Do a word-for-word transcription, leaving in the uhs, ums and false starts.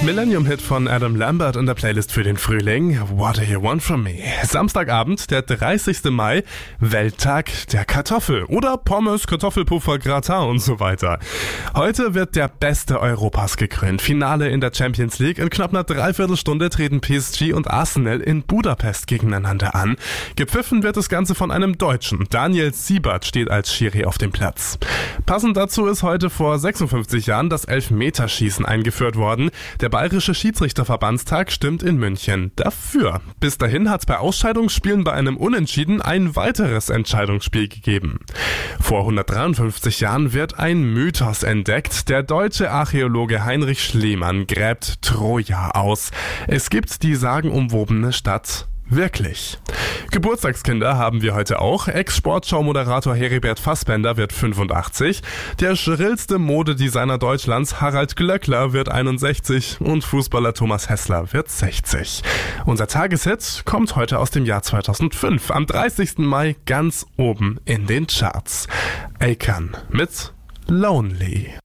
Millennium-Hit von Adam Lambert in der Playlist für den Frühling. What do you want from me? Samstagabend, der dreißigste Mai, Welttag der Kartoffel oder Pommes, Kartoffelpuffer, Gratin und so weiter. Heute wird der Beste Europas gekrönt. Finale in der Champions League. In knapp einer Dreiviertelstunde treten P S G und Arsenal in Budapest gegeneinander an. Gepfiffen wird das Ganze von einem Deutschen. Daniel Siebert steht als Schiri auf dem Platz. Passend dazu ist heute vor sechsundfünfzig Jahren das Elfmeterschießen eingeführt worden. Der Bayerische Schiedsrichterverbandstag stimmt in München dafür. Bis dahin hat es bei Ausscheidungsspielen bei einem Unentschieden ein weiteres Entscheidungsspiel gegeben. Vor hundertdreiundfünfzig Jahren wird ein Mythos entdeckt. Der deutsche Archäologe Heinrich Schliemann gräbt Troja aus. Es gibt die sagenumwobene Stadt wirklich. Geburtstagskinder haben wir heute auch. Ex-Sportschau-Moderator Heribert Fassbender wird fünfundachtzig. Der schrillste Modedesigner Deutschlands Harald Glöckler wird einundsechzig und Fußballer Thomas Hessler wird sechzig. Unser Tageshit kommt heute aus dem Jahr zweitausendfünf. Am dreißigsten Mai ganz oben in den Charts. Akon mit Lonely.